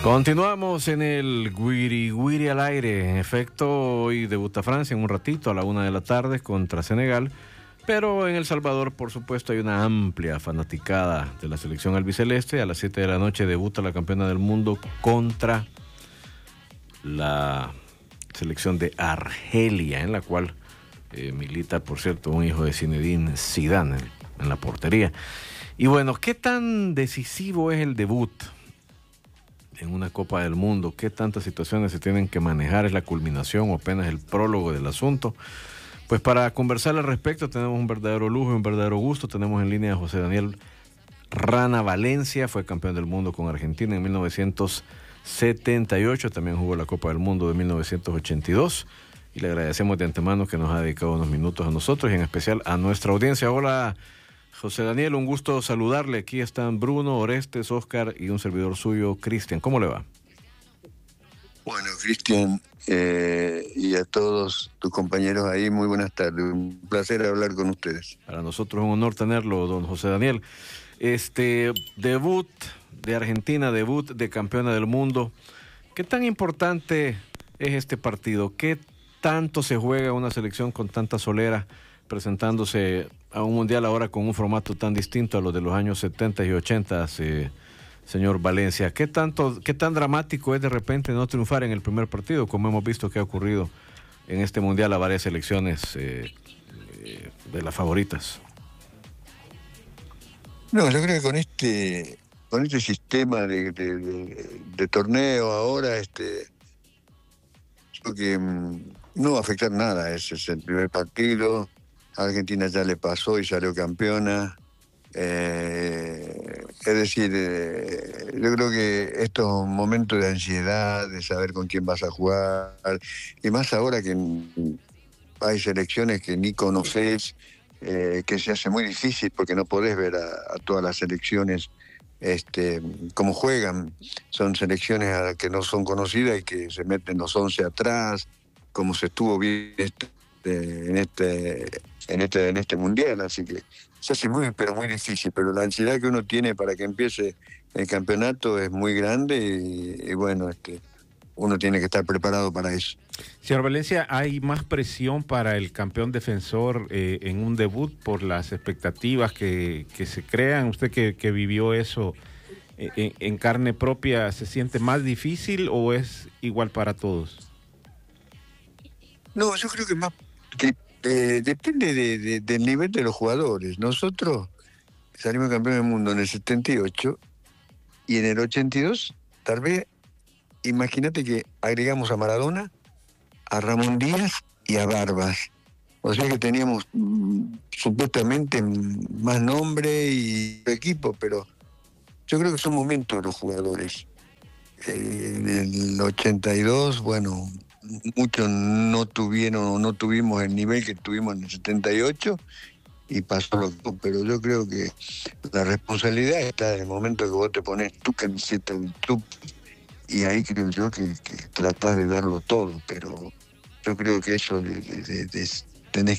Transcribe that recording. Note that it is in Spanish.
Continuamos en el Guiri Guiri al aire. En efecto, hoy debuta Francia en un ratito a la 1 p.m. contra Senegal. Pero en El Salvador, por supuesto, hay una amplia fanaticada de la selección albiceleste. A las 7 p.m. debuta la campeona del mundo contra la selección de Argelia, en la cual milita, por cierto, un hijo de Zinedine Zidane en la portería. Y bueno, ¿qué tan decisivo es el debut en una Copa del Mundo? ¿Qué tantas situaciones se tienen que manejar? ¿Es la culminación o apenas el prólogo del asunto? Pues para conversar al respecto tenemos un verdadero lujo y un verdadero gusto. Tenemos en línea a José Daniel Rana Valencia, fue campeón del mundo con Argentina en 1978, también jugó la Copa del Mundo de 1982 y le agradecemos de antemano que nos ha dedicado unos minutos a nosotros y en especial a nuestra audiencia. Hola José Daniel, un gusto saludarle. Aquí están Bruno, Orestes, Oscar y un servidor suyo, Cristian. ¿Cómo le va? Bueno, Cristian, y a todos tus compañeros ahí, muy buenas tardes. Un placer hablar con ustedes. Para nosotros es un honor tenerlo, don José Daniel. Debut de Argentina, debut de campeona del mundo. ¿Qué tan importante es este partido? ¿Qué tanto se juega una selección con tanta solera presentándose a un mundial ahora con un formato tan distinto a los de los años 70 y 80, señor Valencia? ¿Qué tan dramático es de repente no triunfar en el primer partido, como hemos visto que ha ocurrido en este mundial a varias selecciones de las favoritas? No, yo creo que con este sistema de torneo ahora, creo que no va a afectar nada. Ese es el primer partido. A Argentina ya le pasó y salió campeona. Es decir, yo creo que estos momentos de ansiedad, de saber con quién vas a jugar, y más ahora que hay selecciones que ni conoces, que se hace muy difícil porque no podés ver a todas las selecciones cómo juegan. Son selecciones que no son conocidas y que se meten los 11 atrás, como se estuvo bien en este mundial, así que se hace muy difícil, pero la ansiedad que uno tiene para que empiece el campeonato es muy grande y bueno, uno tiene que estar preparado para eso. Señor Valencia, ¿hay más presión para el campeón defensor en un debut por las expectativas que se crean? Usted que vivió eso en carne propia, ¿se siente más difícil o es igual para todos? No, yo creo que más que depende del nivel de los jugadores. Nosotros salimos campeones del mundo en el 78 y en el 82, tal vez, imagínate que agregamos a Maradona, a Ramón Díaz y a Barbas. O sea que teníamos supuestamente más nombre y equipo, pero yo creo que son momentos de los jugadores. En el 82, bueno, muchos no tuvimos el nivel que tuvimos en el 78 y pasó lo que, pero yo creo que la responsabilidad está en el momento que vos te pones tu camiseta del club y ahí creo yo que tratás de darlo todo, pero yo creo que eso de